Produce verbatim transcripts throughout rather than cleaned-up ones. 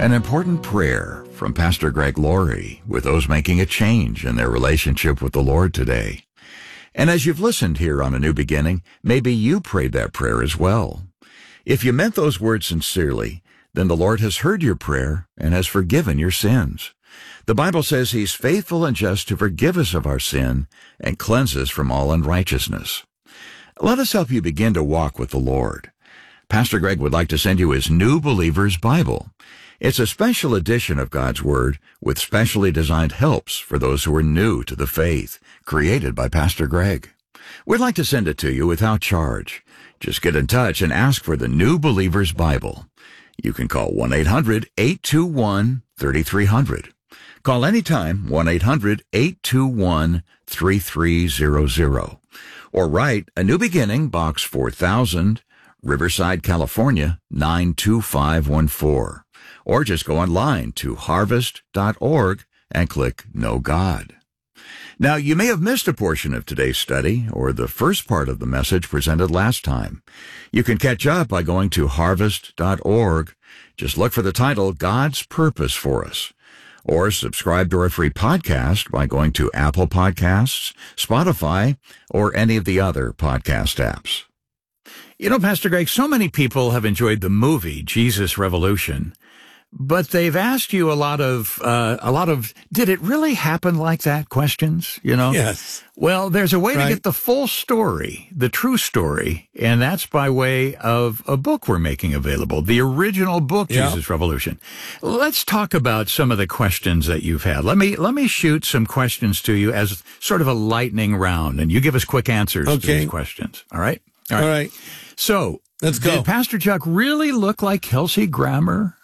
an important prayer from Pastor Greg Laurie with those making a change in their relationship with the Lord today. And as you've listened here on A New Beginning, maybe you prayed that prayer as well. If you meant those words sincerely, then the Lord has heard your prayer and has forgiven your sins. The Bible says He's faithful and just to forgive us of our sin and cleanse us from all unrighteousness. Let us help you begin to walk with the Lord. Pastor Greg would like to send you his New Believer's Bible. It's a special edition of God's Word with specially designed helps for those who are new to the faith, created by Pastor Greg. We'd like to send it to you without charge. Just get in touch and ask for the New Believer's Bible. You can call one eight hundred, eight two one, three three zero zero. Call anytime, one eight hundred, eight two one, three three zero zero. Or write A New Beginning, Box four thousand, Riverside, California, nine two five one four. Or just go online to harvest dot org and click Know God. Now, you may have missed a portion of today's study or the first part of the message presented last time. You can catch up by going to harvest dot org. Just look for the title, God's Purpose for Us. Or subscribe to our free podcast by going to Apple Podcasts, Spotify, or any of the other podcast apps. You know, Pastor Greg, so many people have enjoyed the movie Jesus Revolution, but they've asked you a lot of, uh, a lot of, did it really happen like that questions, you know? Yes. Well, there's a way Right. to get the full story, the true story, and that's by way of a book we're making available, the original book, Yeah. Jesus Revolution. Let's talk about some of the questions that you've had. Let me, let me shoot some questions to you as sort of a lightning round, and you give us quick answers to Okay. these questions. All right? All right. So, Let's go. did Pastor Chuck really look like Kelsey Grammer?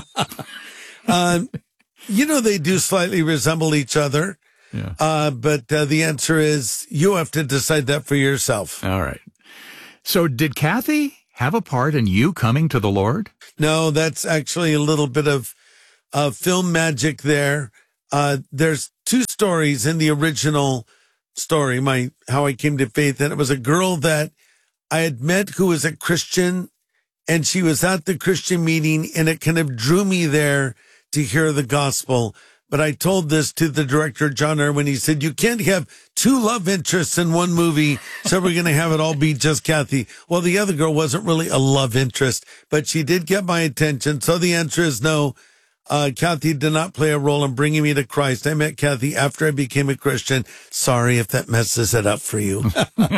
Um, you know, they do slightly resemble each other, Yeah. uh, but uh, the answer is you have to decide that for yourself. All right. So did Kathy have a part in you coming to the Lord? No, that's actually a little bit of uh, film magic there. Uh, there's two stories in the original story, my How I Came to Faith, and it was a girl that I had met who was a Christian, and she was at the Christian meeting, and it kind of drew me there to hear the gospel. But I told this to the director, John Irwin. He said, you can't have two love interests in one movie, so we're going to have it all be just Kathy. Well, the other girl wasn't really a love interest, but she did get my attention. So the answer is no. Uh, Kathy did not play a role in bringing me to Christ. I met Kathy after I became a Christian. Sorry if that messes it up for you.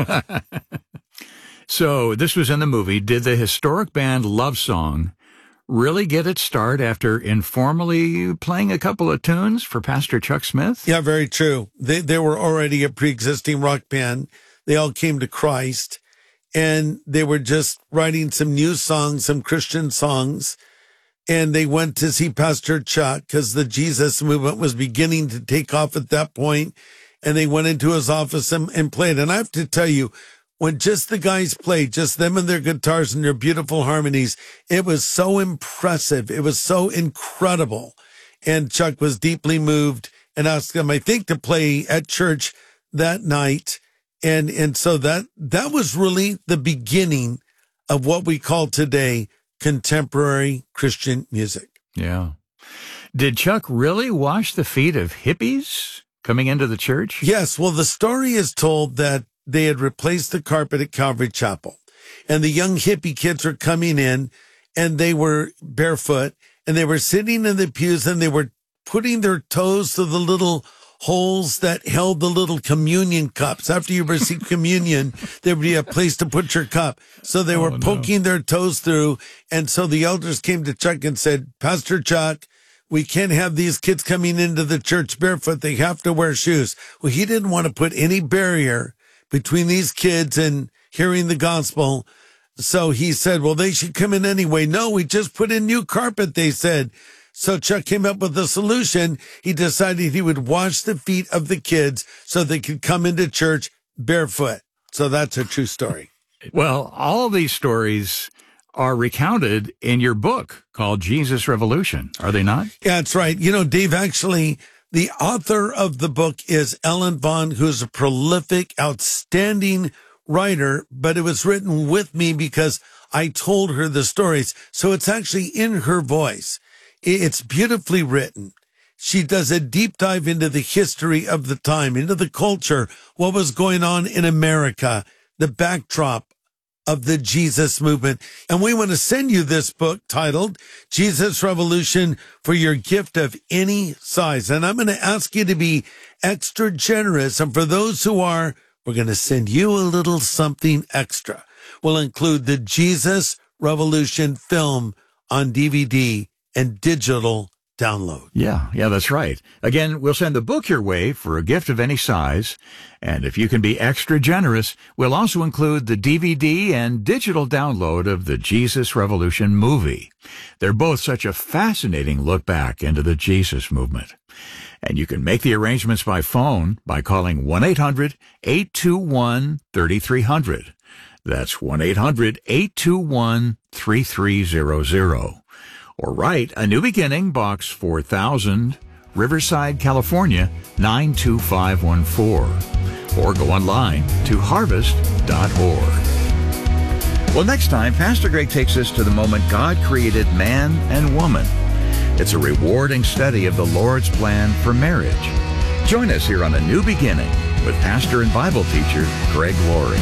So this was in the movie. Did the historic band Love Song really get its start after informally playing a couple of tunes for Pastor Chuck Smith? Yeah, very true. They they were already a pre-existing rock band. They all came to Christ, and they were just writing some new songs, some Christian songs, and they went to see Pastor Chuck because the Jesus movement was beginning to take off at that point, and they went into his office and, and played. And I have to tell you, when just the guys played, just them and their guitars and their beautiful harmonies, it was so impressive. It was so incredible. And Chuck was deeply moved and asked them, I think, to play at church that night. And, and so that, that was really the beginning of what we call today contemporary Christian music. Yeah. Did Chuck really wash the feet of hippies coming into the church? Yes. Well, the story is told that they had replaced the carpet at Calvary Chapel, and the young hippie kids were coming in, and they were barefoot, and they were sitting in the pews, and they were putting their toes to the little holes that held the little communion cups. After you receive communion, there would be a place to put your cup. So they were Oh, no. poking their toes through, and so the elders came to Chuck and said, Pastor Chuck, we can't have these kids coming into the church barefoot. They have to wear shoes. Well, he didn't want to put any barrier between these kids and hearing the gospel. So he said, well, they should come in anyway. No, we just put in new carpet, they said. So Chuck came up with a solution. He decided he would wash the feet of the kids so they could come into church barefoot. So that's a true story. Well, all of these stories are recounted in your book called Jesus Revolution, are they not? Yeah, that's right. You know, Dave, actually, the author of the book is Ellen Vaughn, who's a prolific, outstanding writer, but it was written with me because I told her the stories. So it's actually in her voice. It's beautifully written. She does a deep dive into the history of the time, into the culture, what was going on in America, the backdrop of the Jesus movement. And we want to send you this book titled Jesus Revolution for your gift of any size. And I'm going to ask you to be extra generous. And for those who are, we're going to send you a little something extra. We'll include the Jesus Revolution film on D V D and digital download. Yeah, yeah, that's right. Again, we'll send the book your way for a gift of any size. And if you can be extra generous, we'll also include the D V D and digital download of the Jesus Revolution movie. They're both such a fascinating look back into the Jesus movement. And you can make the arrangements by phone by calling one eight hundred eight two one three three zero zero. That's one eight hundred eight two one three three zero zero. Or write A New Beginning, Box four thousand, Riverside, California, nine two five one four. Or go online to harvest dot org. Well, next time, Pastor Greg takes us to the moment God created man and woman. It's a rewarding study of the Lord's plan for marriage. Join us here on A New Beginning with pastor and Bible teacher Greg Laurie.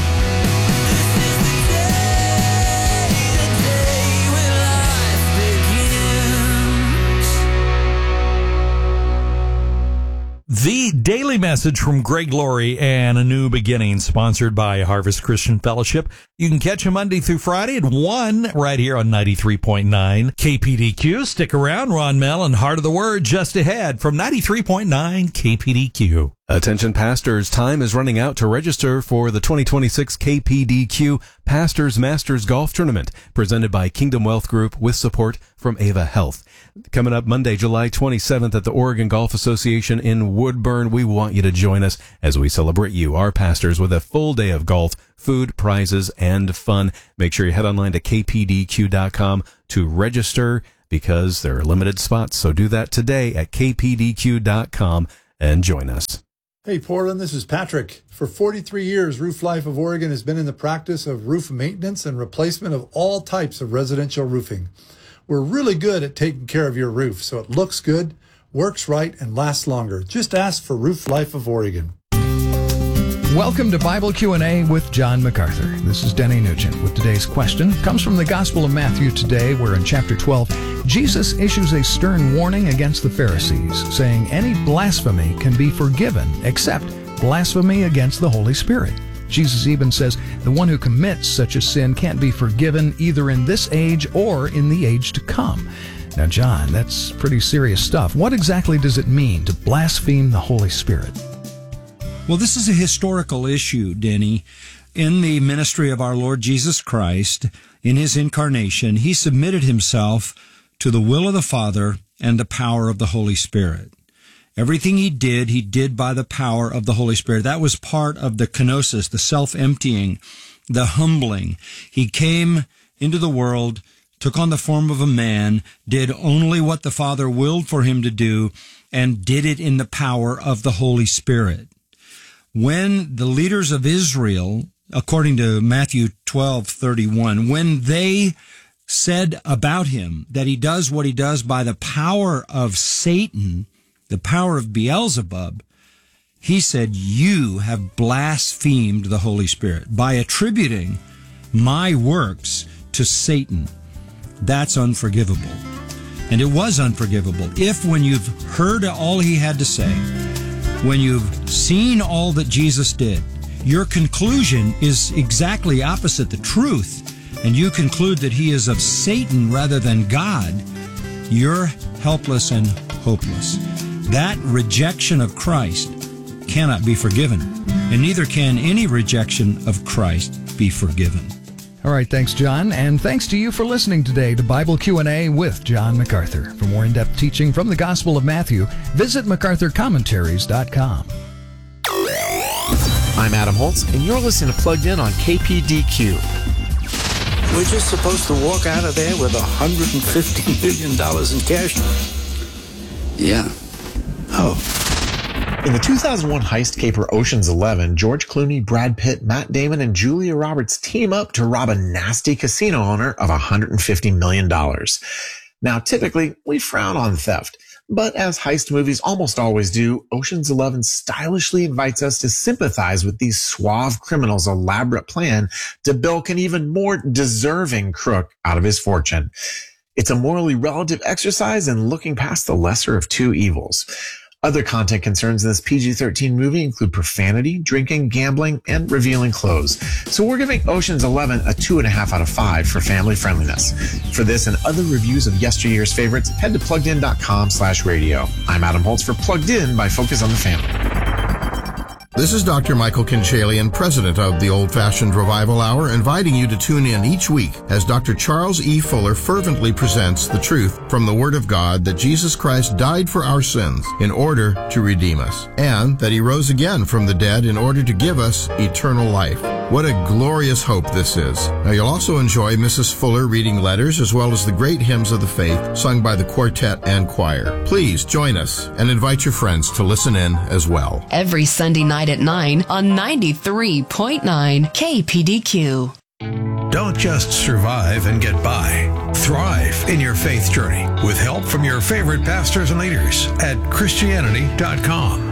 The Daily Message from Greg Laurie and A New Beginning, sponsored by Harvest Christian Fellowship. You can catch him Monday through Friday at one right here on ninety-three point nine K P D Q. Stick around, Ron Mell and Heart of the Word just ahead from ninety-three point nine K P D Q. Attention pastors, time is running out to register for the twenty twenty-six K P D Q Pastors Masters Golf Tournament, presented by Kingdom Wealth Group with support from Ava Health. Coming up Monday, July twenty-seventh at the Oregon Golf Association in Woodburn. We want you to join us as we celebrate you, our pastors, with a full day of golf, food, prizes, and fun. Make sure you head online to K P D Q dot com to register because there are limited spots. So do that today at K P D Q dot com and join us. Hey, Portland, this is Patrick. For forty-three years, Roof Life of Oregon has been in the practice of roof maintenance and replacement of all types of residential roofing. We're really good at taking care of your roof so it looks good, works right, and lasts longer. Just ask for Roof Life of Oregon. Welcome to Bible Q and A with John MacArthur. This is Denny Nugent with today's question. It comes from the Gospel of Matthew today, where in chapter twelve, Jesus issues a stern warning against the Pharisees, saying any blasphemy can be forgiven except blasphemy against the Holy Spirit. Jesus even says the one who commits such a sin can't be forgiven either in this age or in the age to come. Now, John, that's pretty serious stuff. What exactly does it mean to blaspheme the Holy Spirit? Well, this is a historical issue, Denny. In the ministry of our Lord Jesus Christ, in his incarnation, he submitted himself to the will of the Father and the power of the Holy Spirit. Everything he did, he did by the power of the Holy Spirit. That was part of the kenosis, the self-emptying, the humbling. He came into the world, took on the form of a man, did only what the Father willed for him to do, and did it in the power of the Holy Spirit. When the leaders of Israel, according to Matthew twelve thirty-one, when they said about him that he does what he does by the power of Satan, the power of Beelzebub, he said, you have blasphemed the Holy Spirit by attributing my works to Satan. That's unforgivable. And it was unforgivable. If when you've heard all he had to say, when you've seen all that Jesus did, your conclusion is exactly opposite the truth, and you conclude that he is of Satan rather than God, you're helpless and hopeless. That rejection of Christ cannot be forgiven, and neither can any rejection of Christ be forgiven. All right, thanks, John, and thanks to you for listening today to Bible Q and A with John MacArthur. For more in-depth teaching from the Gospel of Matthew, visit macarthur commentaries dot com. I'm Adam Holtz, and you're listening to Plugged In on K P D Q. We're just supposed to walk out of there with one hundred fifty million dollars in cash. Yeah. Oh. In the two thousand one heist caper Ocean's Eleven, George Clooney, Brad Pitt, Matt Damon, and Julia Roberts team up to rob a nasty casino owner of one hundred fifty million dollars. Now, typically, we frown on theft, but as heist movies almost always do, Ocean's Eleven stylishly invites us to sympathize with these suave criminals' elaborate plan to bilk an even more deserving crook out of his fortune. It's a morally relative exercise in looking past the lesser of two evils. Other content concerns in this P G thirteen movie include profanity, drinking, gambling, and revealing clothes. So we're giving Ocean's Eleven a two and a half out of five for family friendliness. For this and other reviews of yesteryear's favorites, head to pluggedin.com slash radio. I'm Adam Holtz for Plugged In by Focus on the Family. This is Doctor Michael Kinchalian, president of the Old Fashioned Revival Hour, inviting you to tune in each week as Doctor Charles E. Fuller fervently presents the truth from the Word of God that Jesus Christ died for our sins in order to redeem us, and that He rose again from the dead in order to give us eternal life. What a glorious hope this is. Now, you'll also enjoy Missus Fuller reading letters as well as the great hymns of the faith sung by the quartet and choir. Please join us and invite your friends to listen in as well. Every Sunday night at nine on ninety-three point nine K P D Q. Don't just survive and get by. Thrive in your faith journey with help from your favorite pastors and leaders at Christianity dot com.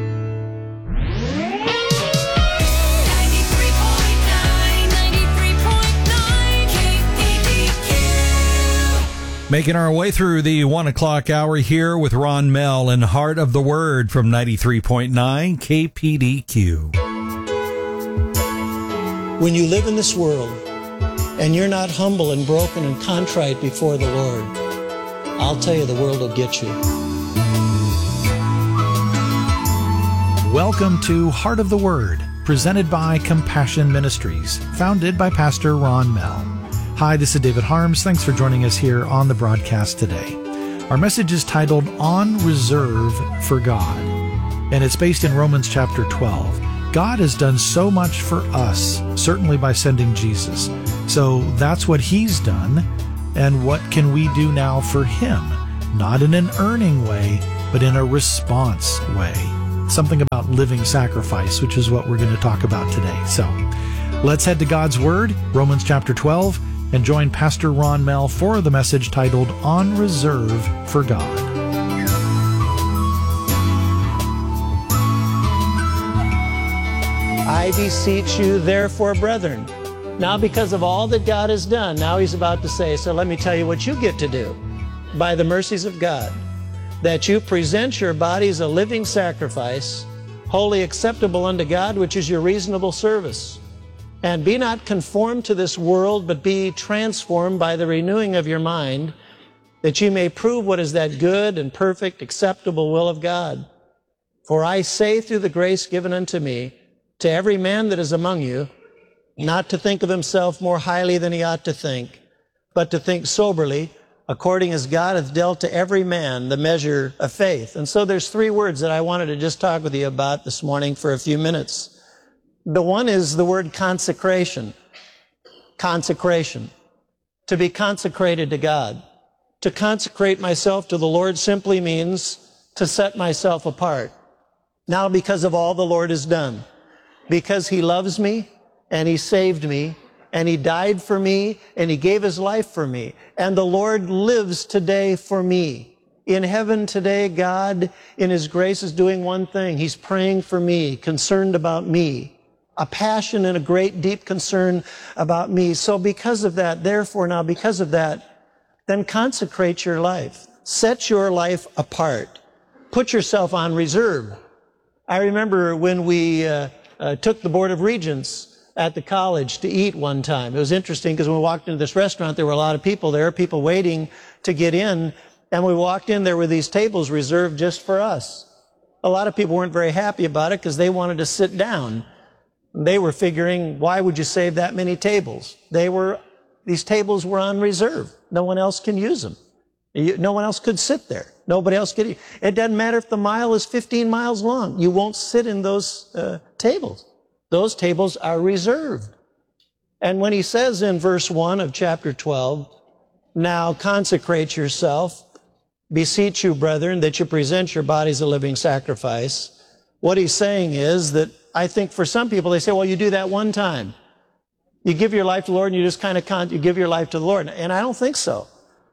Making our way through the one o'clock hour here with Ron Mell and Heart of the Word from ninety-three point nine K P D Q. When you live in this world and you're not humble and broken and contrite before the Lord, I'll tell you, the world will get you. Welcome to Heart of the Word, presented by Compassion Ministries, founded by Pastor Ron Mell. Hi, this is David Harms. Thanks for joining us here on the broadcast today. Our message is titled On Reserve for God, and it's based in Romans chapter twelve. God has done so much for us, certainly by sending Jesus. So that's what He's done, and what can we do now for Him? Not in an earning way, but in a response way. Something about living sacrifice, which is what we're going to talk about today. So let's head to God's Word, Romans chapter twelve, and join Pastor Ron Mell for the message titled On Reserve for God. I beseech you, therefore, brethren. Now, because of all that God has done, now He's about to say, so let me tell you what you get to do by the mercies of God, that you present your bodies a living sacrifice, wholly acceptable unto God, which is your reasonable service. And be not conformed to this world, but be transformed by the renewing of your mind, that you may prove what is that good and perfect, acceptable will of God. For I say through the grace given unto me, to every man that is among you, not to think of himself more highly than he ought to think, but to think soberly, according as God hath dealt to every man the measure of faith. And so there's three words that I wanted to just talk with you about this morning for a few minutes. The one is the word consecration. Consecration. To be consecrated to God. To consecrate myself to the Lord simply means to set myself apart. Now, because of all the Lord has done. Because He loves me, and He saved me, and He died for me, and He gave His life for me. And the Lord lives today for me. In heaven today, God, in His grace, is doing one thing. He's praying for me, concerned about me. A passion and a great deep concern about me. So because of that, therefore now because of that, then consecrate your life. Set your life apart. Put yourself on reserve. I remember when we uh, uh, took the Board of Regents at the college to eat one time. It was interesting because when we walked into this restaurant, there were a lot of people there, people waiting to get in. And we walked in, there were these tables reserved just for us. A lot of people weren't very happy about it because they wanted to sit down. They were figuring, why would you save that many tables? They were, these tables were on reserve. No one else can use them. No one else could sit there. Nobody else could. It doesn't matter if the mile is fifteen miles long. You won't sit in those uh, tables. Those tables are reserved. And when he says in verse one of chapter twelve, now consecrate yourself, beseech you, brethren, that you present your bodies a living sacrifice. What he's saying is that I think for some people, they say, well, you do that one time. You give your life to the Lord and you just kind of con- you give your life to the Lord. And I don't think so.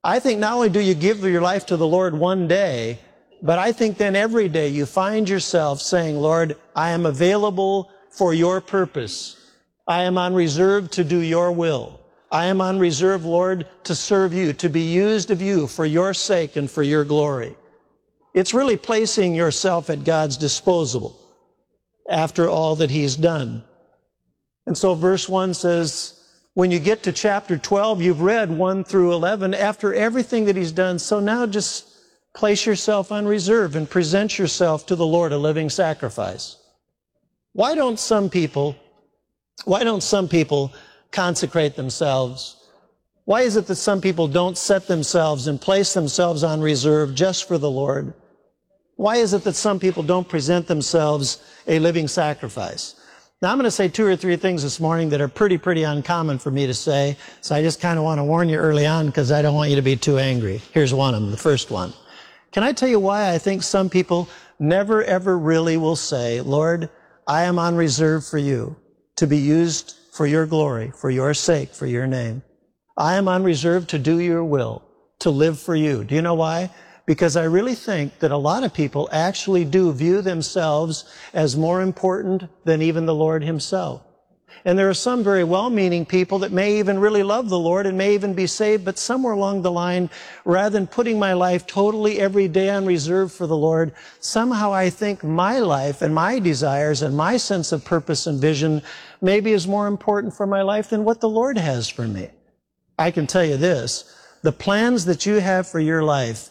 I think not only do you give your life to the Lord one day, but I think then every day you find yourself saying, Lord, I am available for your purpose. I am on reserve to do your will. I am on reserve, Lord, to serve you, to be used of you for your sake and for your glory. It's really placing yourself at God's disposal after all that he's done. And so verse one says, when you get to chapter twelve, you've read one through eleven, after everything that he's done, so now just place yourself on reserve and present yourself to the Lord a living sacrifice. Why don't some people, why don't some people consecrate themselves? Why is it that some people don't set themselves and place themselves on reserve just for the Lord? Why is it that some people don't present themselves a living sacrifice? Now, I'm going to say two or three things this morning that are pretty, pretty uncommon for me to say, so I just kind of want to warn you early on because I don't want you to be too angry. Here's one of them, the first one. Can I tell you why I think some people never, ever really will say, Lord, I am on reserve for you to be used for your glory, for your sake, for your name. I am on reserve to do your will, to live for you. Do you know why? Because I really think that a lot of people actually do view themselves as more important than even the Lord himself. And there are some very well-meaning people that may even really love the Lord and may even be saved, but somewhere along the line, rather than putting my life totally every day on reserve for the Lord, somehow I think my life and my desires and my sense of purpose and vision maybe is more important for my life than what the Lord has for me. I can tell you this, the plans that you have for your life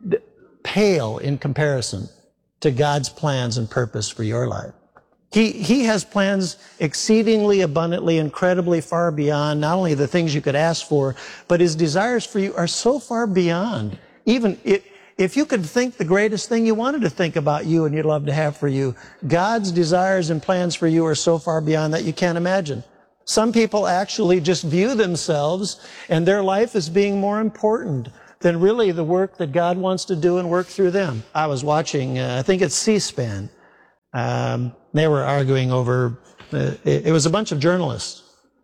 pale in comparison to God's plans and purpose for your life. He, he has plans exceedingly abundantly, incredibly far beyond not only the things you could ask for, but his desires for you are so far beyond. Even it, if you could think the greatest thing you wanted to think about you and you'd love to have for you, God's desires and plans for you are so far beyond that you can't imagine. Some people actually just view themselves and their life as being more important than really the work that God wants to do and work through them. I was watching, uh, I think it's C-SPAN. Um, they were arguing over, uh, it, it was a bunch of journalists.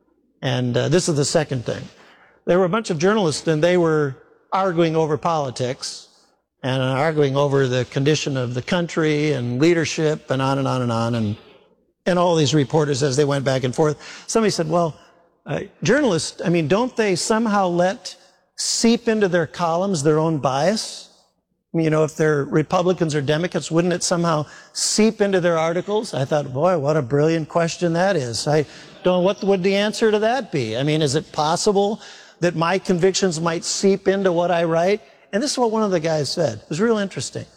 And uh, this is the second thing. There were a bunch of journalists and they were arguing over politics and arguing over the condition of the country and leadership and on and on and on. And, and all these reporters, as they went back and forth, somebody said, well, uh, journalists, I mean, don't they somehow let seep into their columns their own bias? I mean, you know, if they're Republicans or Democrats, wouldn't it somehow seep into their articles? I thought, boy, what a brilliant question that is. I don't, what would the answer to that be? I mean, is it possible that my convictions might seep into what I write? And this is what one of the guys said. It was real interesting.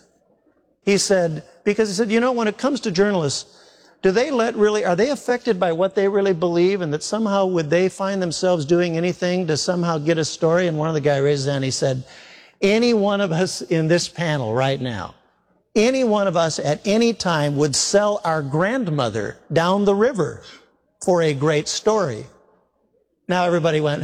He said, because he said, you know, when it comes to journalists, do they let really, are they affected by what they really believe and that somehow would they find themselves doing anything to somehow get a story? And one of the guys raised his hand, he said, any one of us in this panel right now, any one of us at any time would sell our grandmother down the river for a great story. Now everybody went,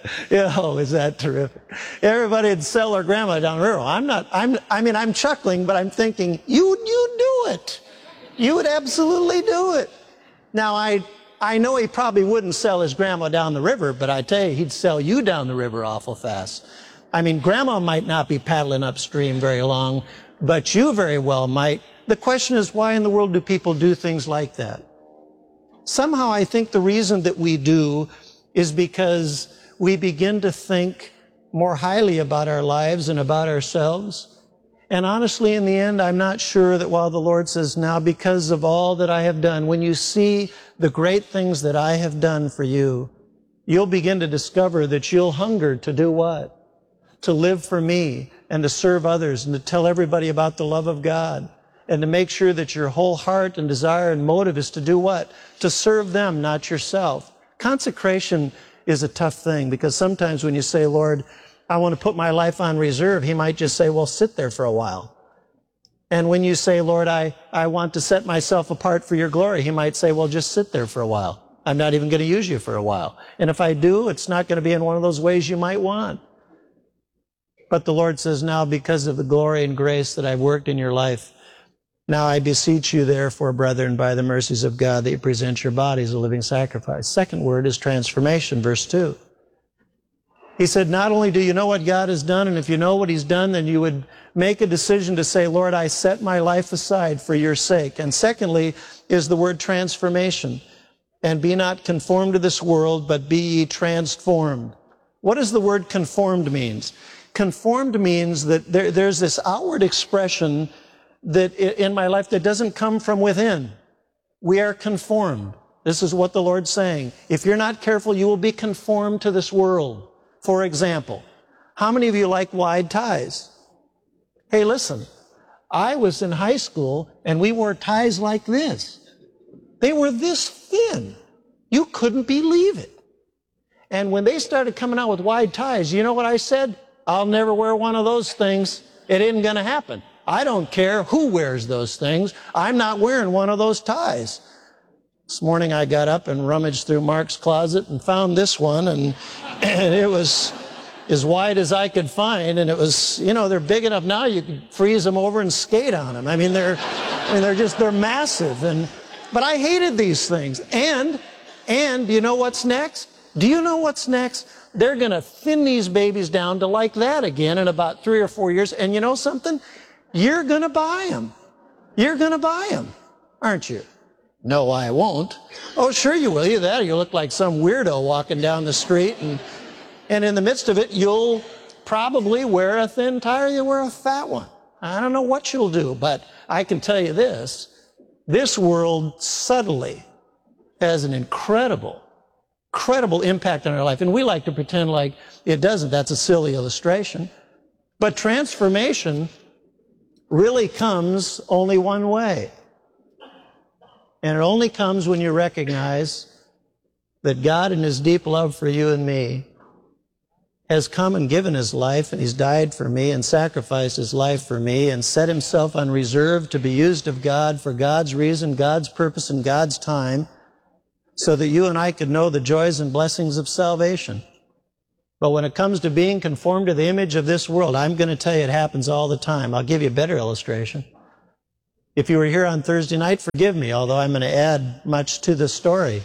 oh, is that terrific? Everybody would sell their grandma down the river. I'm not, I'm, I mean, I'm chuckling, but I'm thinking, you, you do it. You would absolutely do it. Now, I, I know he probably wouldn't sell his grandma down the river, but I tell you, he'd sell you down the river awful fast. I mean, grandma might not be paddling upstream very long, but you very well might. The question is, why in the world do people do things like that? Somehow I think the reason that we do is because we begin to think more highly about our lives and about ourselves. And honestly, in the end, I'm not sure that while the Lord says, now because of all that I have done, when you see the great things that I have done for you, you'll begin to discover that you'll hunger to do what? To live for me and to serve others and to tell everybody about the love of God and to make sure that your whole heart and desire and motive is to do what? To serve them, not yourself. Consecration is a tough thing because sometimes when you say, Lord, I want to put my life on reserve, he might just say, well, sit there for a while. And when you say, Lord, I, I want to set myself apart for your glory, he might say, well, just sit there for a while. I'm not even going to use you for a while. And if I do, it's not going to be in one of those ways you might want. But the Lord says, now because of the glory and grace that I've worked in your life, now I beseech you, therefore, brethren, by the mercies of God, that you present your bodies a living sacrifice. Second word is transformation, verse two. He said, not only do you know what God has done, and if you know what he's done, then you would make a decision to say, Lord, I set my life aside for your sake. And secondly is the word transformation. And be not conformed to this world, but be ye transformed. What does the word conformed means? Conformed means that there, there's this outward expression that in my life that doesn't come from within. We are conformed. This is what the Lord's saying. If you're not careful, you will be conformed to this world. For example, how many of you like wide ties? Hey, listen, I was in high school and we wore ties like this. They were this thin. You couldn't believe it. And when they started coming out with wide ties, you know what I said? I'll never wear one of those things. It isn't going to happen. I don't care who wears those things. I'm not wearing one of those ties. This morning I got up and rummaged through Mark's closet and found this one, and, and it was as wide as I could find, and it was, you know, they're big enough now you can freeze them over and skate on them. I mean, they're, I mean, they're just, they're massive. And, but I hated these things. And, and do you know what's next? Do you know what's next? They're going to thin these babies down to like that again in about three or four years. And you know something? You're going to buy them. You're going to buy them, aren't you? No, I won't. Oh, sure you will. Either that or you'll look like some weirdo walking down the street, and, and in the midst of it, you'll probably wear a thin tie or you'll wear a fat one. I don't know what you'll do, but I can tell you this. This world subtly has an incredible, incredible impact on our life. And we like to pretend like it doesn't. That's a silly illustration. But transformation really comes only one way. And it only comes when you recognize that God in his deep love for you and me has come and given his life, and he's died for me and sacrificed his life for me and set himself on reserve to be used of God for God's reason, God's purpose, and God's time, so that you and I could know the joys and blessings of salvation. But when it comes to being conformed to the image of this world, I'm going to tell you it happens all the time. I'll give you a better illustration. If you were here on Thursday night, forgive me, although I'm going to add much to the story.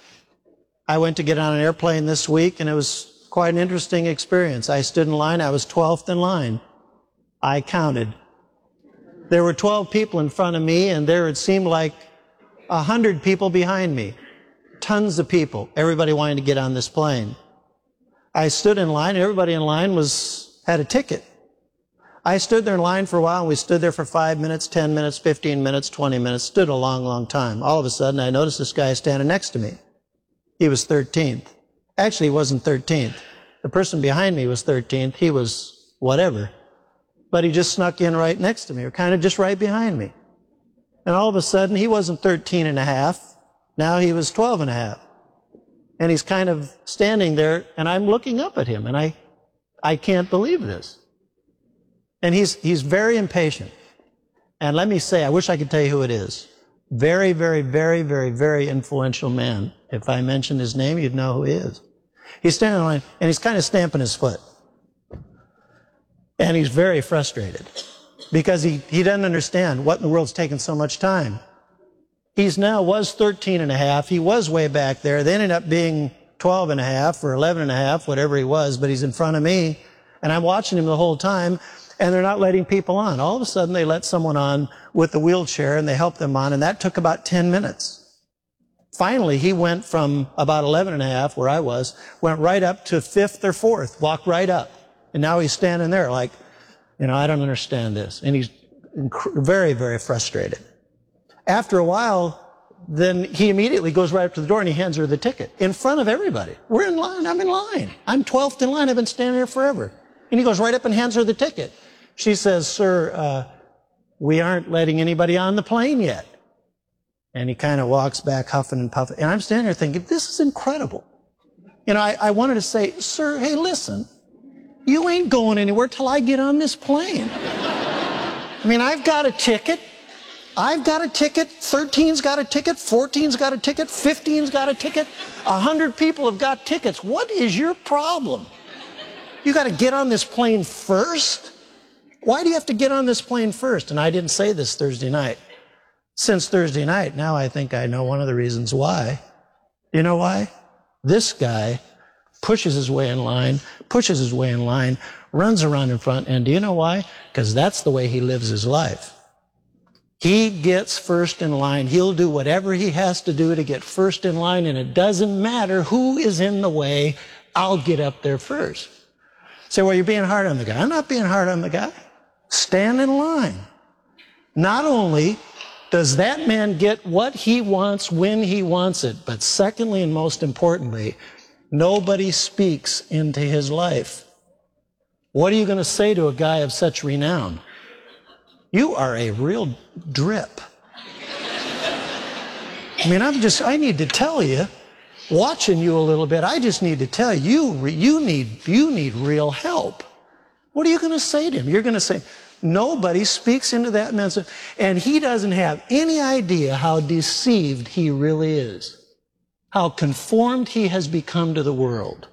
I went to get on an airplane this week, and it was quite an interesting experience. I stood in line. I was twelfth in line. I counted. There were twelve people in front of me, and there it seemed like one hundred people behind me. Tons of people, everybody wanting to get on this plane. I stood in line, and everybody in line was had a ticket. I stood there in line for a while, and we stood there for five minutes, ten minutes, fifteen minutes, twenty minutes, stood a long, long time. All of a sudden, I noticed this guy standing next to me. He was thirteenth. Actually, he wasn't thirteenth. The person behind me was thirteenth. He was whatever. But he just snuck in right next to me, or kind of just right behind me. And all of a sudden, he wasn't thirteen and a half. Now he was twelve and a half. And he's kind of standing there, and I'm looking up at him, and I, I can't believe this. And he's, he's very impatient. And let me say, I wish I could tell you who it is. Very, very, very, very, very influential man. If I mentioned his name, you'd know who he is. He's standing in line, and he's kind of stamping his foot. And he's very frustrated because he, he doesn't understand what in the world's taking so much time. He's now was thirteen and a half. He was way back there. They ended up being twelve and a half or eleven and a half, whatever he was, but he's in front of me, and I'm watching him the whole time, and they're not letting people on. All of a sudden, they let someone on with the wheelchair, and they helped them on, and that took about ten minutes. Finally, he went from about eleven and a half, where I was, went right up to fifth or fourth, walked right up. And now he's standing there like, you know, I don't understand this. And he's very, very frustrated. After a while, then he immediately goes right up to the door and he hands her the ticket in front of everybody. We're in line. I'm in line. I'm twelfth in line. I've been standing here forever. And he goes right up and hands her the ticket. She says, sir, uh, we aren't letting anybody on the plane yet. And he kind of walks back huffing and puffing. And I'm standing there thinking, this is incredible. You know, I, I wanted to say, sir, hey, listen, you ain't going anywhere till I get on this plane. I mean, I've got a ticket. I've got a ticket. thirteen's got a ticket. fourteen's got a ticket. fifteen's got a ticket. one hundred people have got tickets. What is your problem? You got to get on this plane first? Why do you have to get on this plane first? And I didn't say this Thursday night. Since Thursday night, now I think I know one of the reasons why. You know why? This guy pushes his way in line, pushes his way in line, runs around in front. And do you know why? Because that's the way he lives his life. He gets first in line. He'll do whatever he has to do to get first in line, and it doesn't matter who is in the way. I'll get up there first. Say, well, you're being hard on the guy. I'm not being hard on the guy. Stand in line. Not only does that man get what he wants when he wants it, but secondly and most importantly, nobody speaks into his life. What are you going to say to a guy of such renown? You are a real drip. I mean, I'm just, I need to tell you, watching you a little bit, I just need to tell you, you, you need, you need real help. What are you going to say to him? You're going to say, nobody speaks into that man's, and he doesn't have any idea how deceived he really is, how conformed he has become to the world.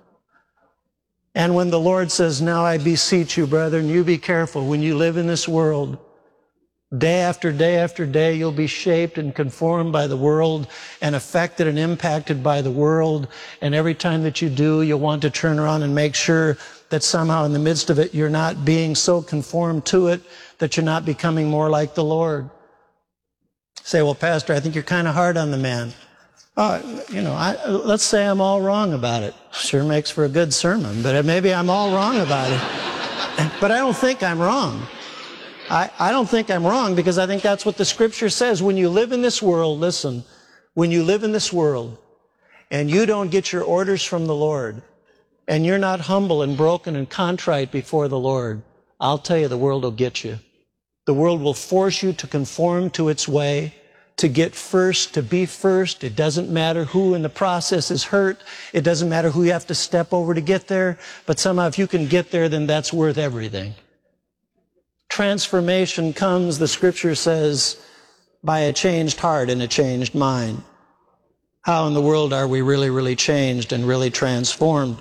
And when the Lord says, now I beseech you, brethren, you be careful when you live in this world. Day after day after day, you'll be shaped and conformed by the world and affected and impacted by the world. And every time that you do, you'll want to turn around and make sure that somehow in the midst of it, you're not being so conformed to it that you're not becoming more like the Lord. Say, well, Pastor, I think you're kind of hard on the man. Oh, you know, I, let's say I'm all wrong about it. Sure makes for a good sermon, but maybe I'm all wrong about it. But I don't think I'm wrong. I, I don't think I'm wrong, because I think that's what the Scripture says. When you live in this world, listen, when you live in this world and you don't get your orders from the Lord and you're not humble and broken and contrite before the Lord, I'll tell you, the world will get you. The world will force you to conform to its way, to get first, to be first. It doesn't matter who in the process is hurt. It doesn't matter who you have to step over to get there. But somehow if you can get there, then that's worth everything. Transformation comes, the Scripture says, by a changed heart and a changed mind. How in the world are we really, really changed and really transformed?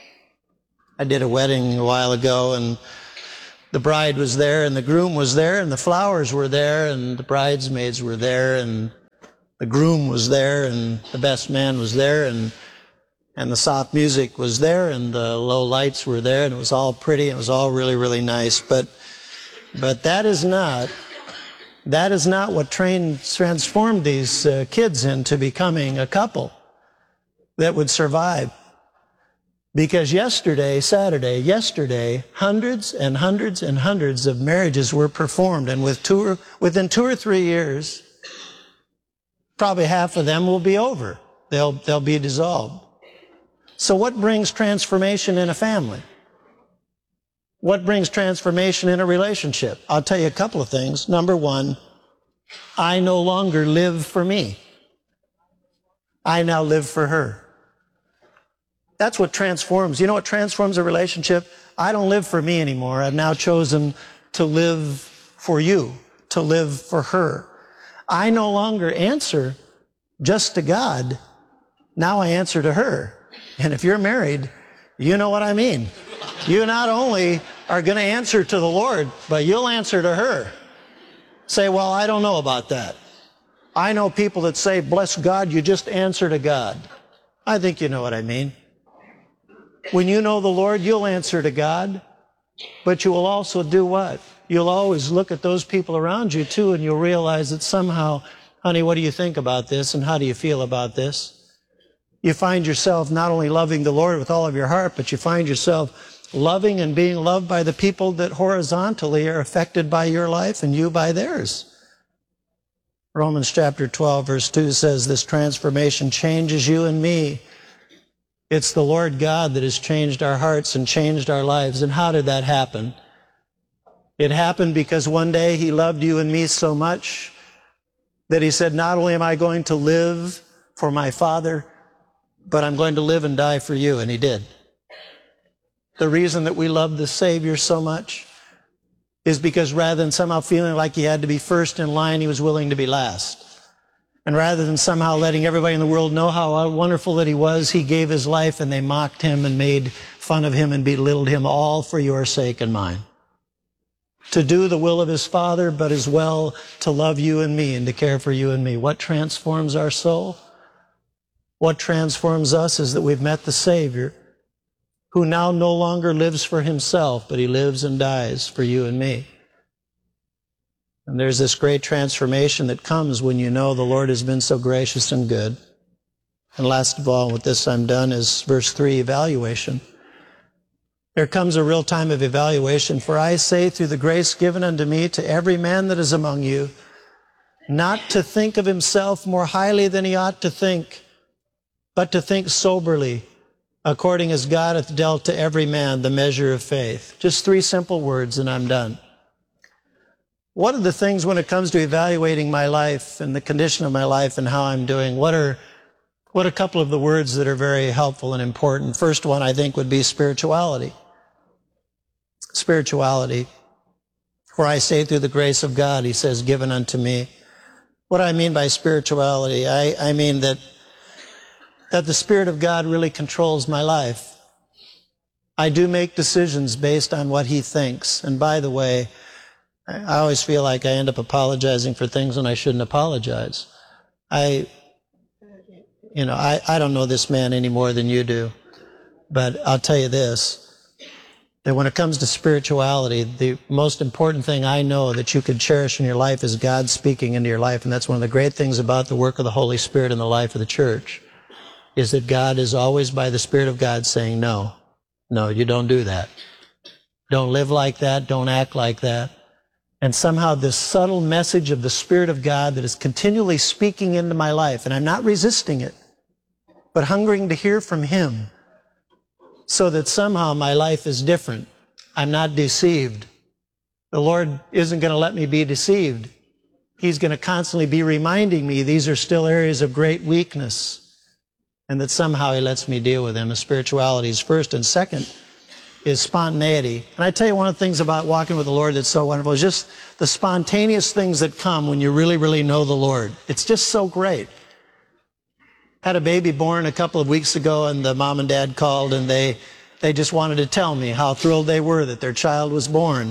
I did a wedding a while ago, and the bride was there, and the groom was there, and the flowers were there, and the bridesmaids were there, and the groom was there, and the best man was there, and and the soft music was there, and the low lights were there, and it was all pretty, it was all really, really nice. But But that is not, that is not what trained, transformed these uh, kids into becoming a couple that would survive. Because yesterday, Saturday, yesterday, hundreds and hundreds and hundreds of marriages were performed. And with two or, within two or three years, probably half of them will be over. They'll, they'll be dissolved. So what brings transformation in a family? What brings transformation in a relationship? I'll tell you a couple of things. Number one, I no longer live for me. I now live for her. That's what transforms. You know what transforms a relationship? I don't live for me anymore. I've now chosen to live for you, to live for her. I no longer answer just to God. Now I answer to her. And if you're married, you know what I mean. You not only are going to answer to the Lord, but you'll answer to her. Say, well, I don't know about that. I know people that say, bless God, you just answer to God. I think you know what I mean. When you know the Lord, you'll answer to God, but you will also do what? You'll always look at those people around you too, and you'll realize that somehow, honey, what do you think about this, and how do you feel about this? You find yourself not only loving the Lord with all of your heart, but you find yourself loving and being loved by the people that horizontally are affected by your life and you by theirs. Romans chapter twelve, verse two says this transformation changes you and me. It's the Lord God that has changed our hearts and changed our lives. And how did that happen? It happened because one day He loved you and me so much that He said, not only am I going to live for my Father, but I'm going to live and die for you. And He did. The reason that we love the Savior so much is because rather than somehow feeling like He had to be first in line, He was willing to be last. And rather than somehow letting everybody in the world know how wonderful that He was, He gave His life, and they mocked Him and made fun of Him and belittled Him, all for your sake and mine. To do the will of His Father, but as well to love you and me and to care for you and me. What transforms our soul? What transforms us is that we've met the Savior, who now no longer lives for himself, but he lives and dies for you and me. And there's this great transformation that comes when you know the Lord has been so gracious and good. And last of all, with this I'm done, is verse three, evaluation. There comes a real time of evaluation. For I say, through the grace given unto me, to every man that is among you, not to think of himself more highly than he ought to think, but to think soberly, according as God hath dealt to every man the measure of faith. Just three simple words and I'm done. What are the things when it comes to evaluating my life and the condition of my life and how I'm doing? What are, what are a couple of the words that are very helpful and important? First one, I think, would be spirituality. Spirituality. For I say through the grace of God, he says, given unto me. What do I mean by spirituality? I, I mean that, that the Spirit of God really controls my life. I do make decisions based on what he thinks. And by the way, I always feel like I end up apologizing for things when I shouldn't apologize. I, you know, I, I don't know this man any more than you do, but I'll tell you this, that when it comes to spirituality, the most important thing I know that you can cherish in your life is God speaking into your life. And that's one of the great things about the work of the Holy Spirit in the life of the church, is that God is always by the Spirit of God saying, no, no, you don't do that. Don't live like that. Don't act like that. And somehow this subtle message of the Spirit of God that is continually speaking into my life, and I'm not resisting it, but hungering to hear from him, so that somehow my life is different. I'm not deceived. The Lord isn't going to let me be deceived. He's going to constantly be reminding me these are still areas of great weakness, and that somehow he lets me deal with them. And spirituality is first. And second is spontaneity. And I tell you, one of the things about walking with the Lord that's so wonderful is just the spontaneous things that come when you really, really know the Lord. It's just so great. Had a baby born a couple of weeks ago, and the mom and dad called, and they, they just wanted to tell me how thrilled they were that their child was born.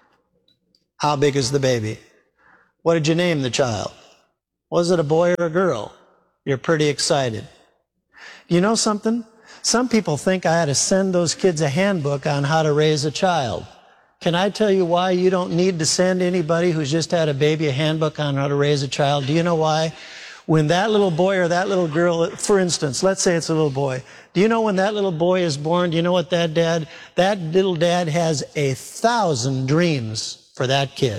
How big is the baby? What did you name the child? Was it a boy or a girl? You're pretty excited. You know something? Some people think I ought to send those kids a handbook on how to raise a child. Can I tell you why you don't need to send anybody who's just had a baby a handbook on how to raise a child? Do you know why? When that little boy or that little girl, for instance, let's say it's a little boy. Do you know when that little boy is born, do you know what that dad, that little dad has a thousand dreams for that kid.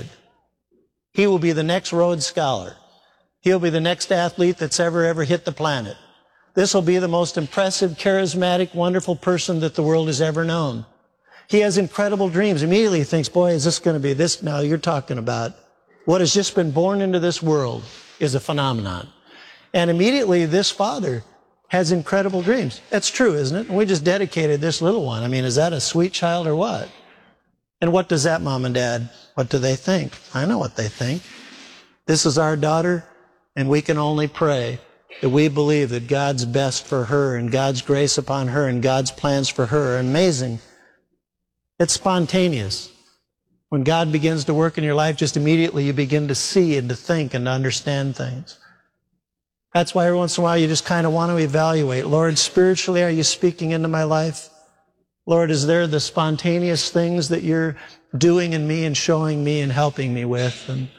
He will be the next Rhodes Scholar. He'll be the next athlete that's ever, ever hit the planet. This will be the most impressive, charismatic, wonderful person that the world has ever known. He has incredible dreams. Immediately he thinks, boy, is this going to be this? Now you're talking about what has just been born into this world is a phenomenon. And immediately this father has incredible dreams. That's true, isn't it? And we just dedicated this little one. I mean, is that a sweet child or what? And what does that mom and dad, what do they think? I know what they think. This is our daughter, and we can only pray that we believe that God's best for her and God's grace upon her and God's plans for her are amazing. It's spontaneous. When God begins to work in your life, just immediately you begin to see and to think and to understand things. That's why every once in a while you just kind of want to evaluate. Lord, spiritually, are you speaking into my life? Lord, is there the spontaneous things that you're doing in me and showing me and helping me with? And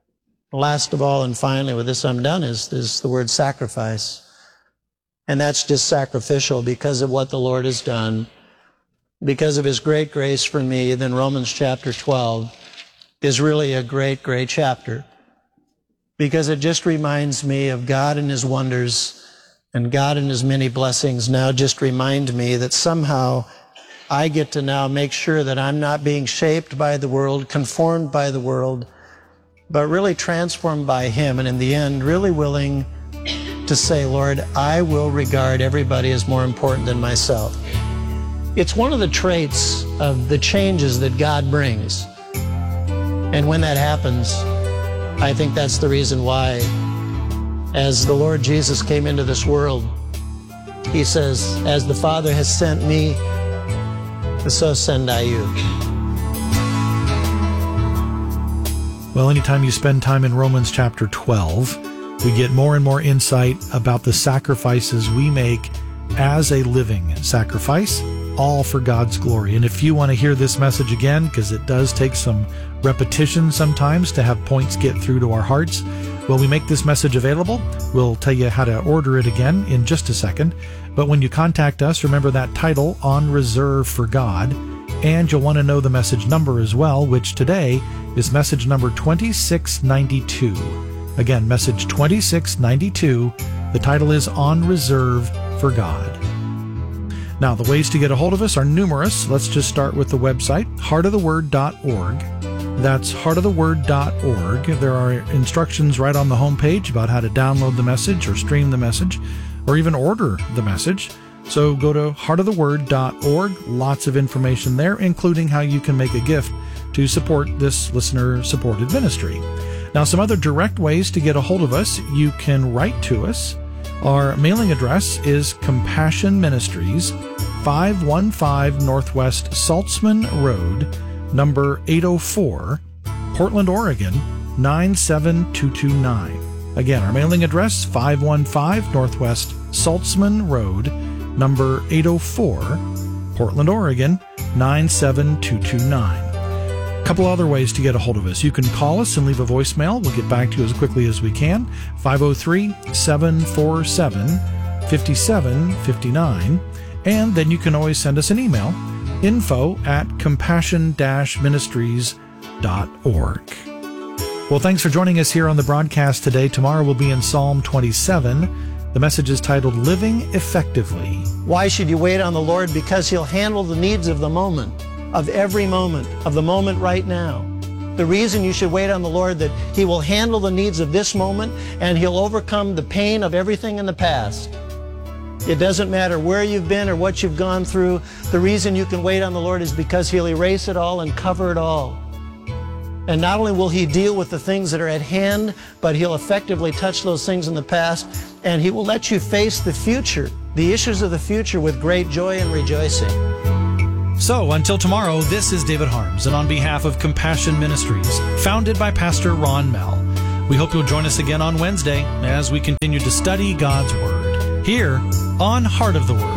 last of all, and finally, with this I'm done, is, is the word sacrifice. And that's just sacrificial because of what the Lord has done, because of his great grace for me. Then Romans chapter twelve is really a great, great chapter, because it just reminds me of God and his wonders and God and his many blessings. Now just remind me that somehow I get to now make sure that I'm not being shaped by the world, conformed by the world, but really transformed by him, and in the end, really willing to say, Lord, I will regard everybody as more important than myself. It's one of the traits of the changes that God brings. And when that happens, I think that's the reason why, as the Lord Jesus came into this world, he says, as the Father has sent me, so send I you. Well, anytime you spend time in Romans chapter twelve, we get more and more insight about the sacrifices we make as a living sacrifice all for God's glory. And if you want to hear this message again, because it does take some repetition sometimes to have points get through to our hearts, well, we make this message available. We'll tell you how to order it again in just a second. But when you contact us, remember that title, On Reserve for God, and you'll want to know the message number as well, which today is message number twenty-six ninety-two. Again, message twenty-six ninety-two. The title is On Reserve for God. Now, the ways to get a hold of us are numerous. Let's just start with the website, heart of the word dot org. That's heart of the word dot org. There are instructions right on the homepage about how to download the message or stream the message or even order the message. So go to heart of the word dot org. Lots of information there, including how you can make a gift to support this listener-supported ministry. Now, some other direct ways to get a hold of us. You can write to us. Our mailing address is Compassion Ministries, five one five Northwest Saltzman Road, number eight oh four, Portland, Oregon, nine seven two two nine. Again, our mailing address, five one five Northwest Saltzman Road, number eight oh four, Portland, Oregon, nine seven two two nine. A couple other ways to get a hold of us. You can call us and leave a voicemail. We'll get back to you as quickly as we can. five oh three, seven four seven, five seven five nine. And then you can always send us an email, info at compassion dash ministries dot org. Well, thanks for joining us here on the broadcast today. Tomorrow we'll be in Psalm twenty-seven. The message is titled Living Effectively. Why should you wait on the Lord? Because He'll handle the needs of the moment, of every moment, of the moment right now. The reason you should wait on the Lord, that He will handle the needs of this moment and He'll overcome the pain of everything in the past. It doesn't matter where you've been or what you've gone through. The reason you can wait on the Lord is because He'll erase it all and cover it all. And not only will He deal with the things that are at hand, but He'll effectively touch those things in the past, and He will let you face the future, the issues of the future, with great joy and rejoicing. So, until tomorrow, this is David Harms, and on behalf of Compassion Ministries, founded by Pastor Ron Mell, we hope you'll join us again on Wednesday as we continue to study God's Word, here on Heart of the Word.